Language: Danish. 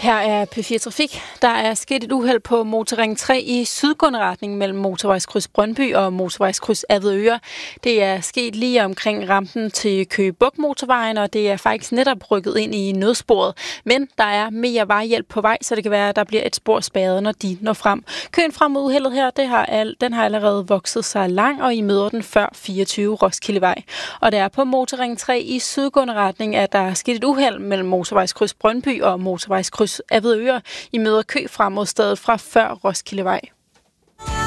Her er P4 Trafik. Der er sket et uheld på Motorring 3 i sydgående retning mellem motorvejskryds Brøndby og motorvejskryds Avedøre. Det er sket lige omkring rampen til Køge Bugt motorvejen, og det er faktisk netop rykket ind i nødsporet. Men der er mere vejhjælp på vej, så det kan være, at der bliver et spor spærret, når de når frem. Køen frem mod uheldet her, den har allerede vokset sig lang, og I møder den før 24 Roskildevej. Og det er på Motorring 3 i sydgående retning, at der er sket et uheld mellem motorvejskryds Brøndby og motorvejskryds Avedøre. I møder kø frem mod stedet fra før Roskildevej.